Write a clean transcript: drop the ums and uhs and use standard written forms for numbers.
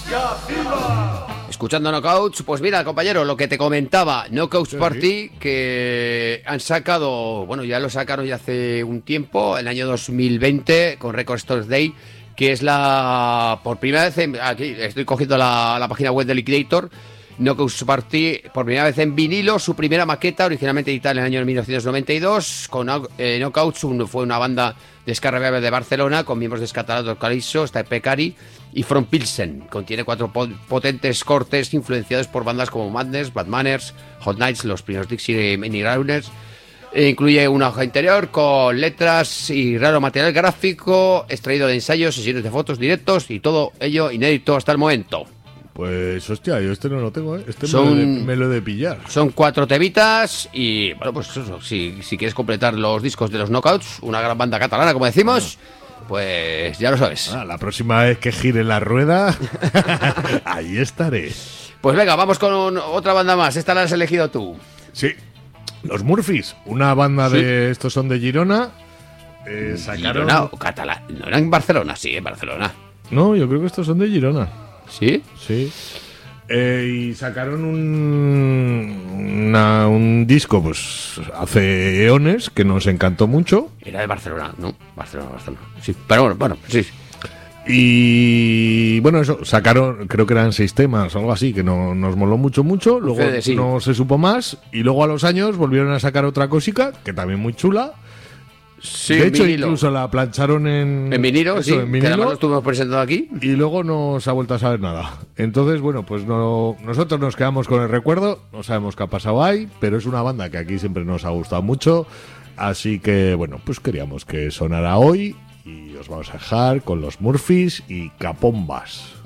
Escuchando Knockouts, pues mira, compañero, lo que te comentaba, Knockouts Party, que han sacado, bueno, ya lo sacaron ya hace un tiempo, el año 2020, con Record Stores Day, que es por primera vez, aquí estoy cogiendo la página web de Liquidator, Knockouts Party, por primera vez en vinilo, su primera maqueta, originalmente editada en el año 1992, con Knockouts, fue una banda de ska revival de Barcelona, con miembros de Scatalato, Calisso, Stipe Cari y From Pilsen. Contiene 4 potentes cortes influenciados por bandas como Madness, Bad Manners, Hot Nights, los primeros Dixie y Mini Rauners. Incluye una hoja interior con letras y raro material gráfico extraído de ensayos, sesiones de fotos, directos y todo ello inédito hasta el momento. Pues hostia, yo este no lo tengo, ¿eh? Me lo he de pillar. Son 4 temitas y bueno, pues eso, si quieres completar los discos de los Knockouts, una gran banda catalana, como decimos, pues ya lo sabes. La próxima vez que gire la rueda, ahí estaré. Pues venga, vamos con otra banda más. Esta la has elegido tú. Sí, los Murphys, una banda de estos son de Girona. Sacaron... Girona o Catalán. No eran en Barcelona, sí, en Barcelona. No, yo creo que estos son de Girona. ¿Sí? Sí. Y sacaron un disco, pues, hace eones, que nos encantó mucho. Era de Barcelona, ¿no? Barcelona. Sí, pero bueno, sí. Y bueno, eso, sacaron, creo que eran 6 temas o algo así, que nos moló mucho. Luego sí. No se supo más. Y luego a los años volvieron a sacar otra cosica, que también muy chula. Sí, de hecho, vinilo. incluso la plancharon en vinilo, eso, sí, en vinilo, que además lo estuvimos presentando aquí. y luego no se ha vuelto a saber nada. Entonces, bueno, pues nosotros nos quedamos con el recuerdo, no sabemos qué ha pasado ahí, pero es una banda que aquí siempre nos ha gustado mucho, así que, bueno, pues queríamos que sonara hoy y os vamos a dejar con los Murphys y Capombas.